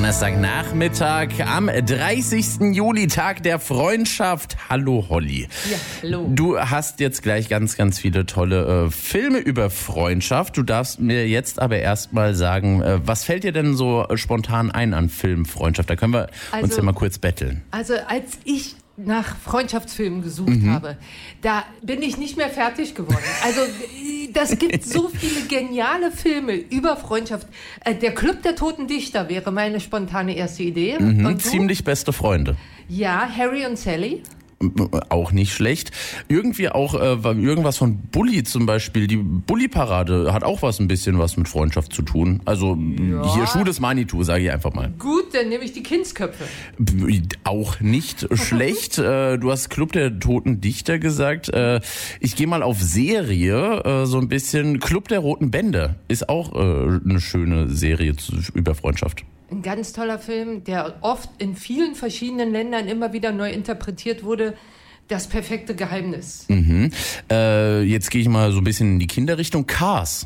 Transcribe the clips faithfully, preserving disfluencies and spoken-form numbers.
Donnerstagnachmittag am dreißigsten Juli, Tag der Freundschaft. Hallo Holly. Ja, hallo. Du hast jetzt gleich ganz, ganz viele tolle äh, Filme über Freundschaft. Du darfst mir jetzt aber erstmal sagen, äh, was fällt dir denn so äh, spontan ein an Film Freundschaft? Da können wir Also- uns ja mal kurz betteln. Also als ich nach Freundschaftsfilmen gesucht Mhm. habe, da bin ich nicht mehr fertig geworden. Also äh, das gibt so viele geniale Filme über Freundschaft. Äh, Der Club der Toten Dichter wäre meine spontane erste Idee. Mhm, Und du? ziemlich beste Freunde. Ja, Harry und Sally. Auch nicht schlecht. Irgendwie auch äh, war irgendwas von Bully zum Beispiel. Die Bully-Parade hat auch was ein bisschen was mit Freundschaft zu tun. Also Ja. hier Schuh des Manitou, sage ich einfach mal. Gut, dann nehme ich die Kindsköpfe. B- Auch nicht schlecht. Äh, du hast Club der Toten Dichter gesagt. Äh, ich gehe mal auf Serie, äh, so ein bisschen. Club der Roten Bände ist auch äh, eine schöne Serie zu, über Freundschaft. Ein ganz toller Film, der oft in vielen verschiedenen Ländern immer wieder neu interpretiert wurde. Das perfekte Geheimnis. Mhm. Äh, jetzt gehe ich mal so ein bisschen in die Kinderrichtung. Cars.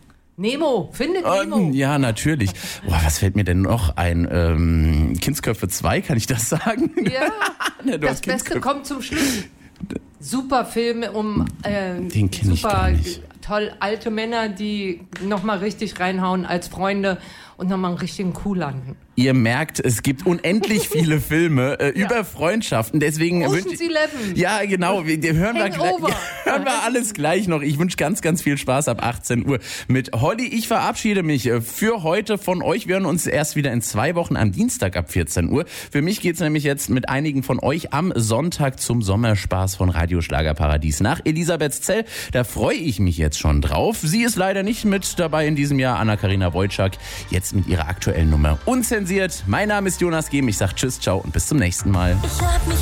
Nemo, findet Nemo. Ähm, ja, natürlich. Boah, was fällt mir denn noch ein? Ähm, Kindsköpfe zwei, kann ich das sagen? Ja, Na, du das hast Beste Kindsköpfe. kommt zum Schluss. Super Film um äh, Den kenn ich super gar nicht. toll alte Männer, die nochmal richtig reinhauen als Freunde und nochmal einen richtigen Coup landen. Ihr merkt, es gibt unendlich viele Filme äh, Ja. über Freundschaften. Deswegen Ocean's wünsch- Eleven. Ja, genau. Wir, wir hören, wir gleich, Hangover. ja, hören wir alles gleich noch. Ich wünsche ganz, ganz viel Spaß ab achtzehn Uhr mit Holly. Ich verabschiede mich äh, für heute von euch. Wir hören uns erst wieder in zwei Wochen am Dienstag ab vierzehn Uhr. Für mich geht's nämlich jetzt mit einigen von euch am Sonntag zum Sommerspaß von Radio Schlagerparadies nach Elisabethzell. Da freue ich mich jetzt schon drauf. Sie ist leider nicht mit dabei in diesem Jahr, Anna-Karina Wojcik, jetzt mit ihrer aktuellen Nummer Unzensiert. Mein Name ist Jonas Gehm. Ich sag Tschüss, ciao und bis zum nächsten Mal. Ich hab mich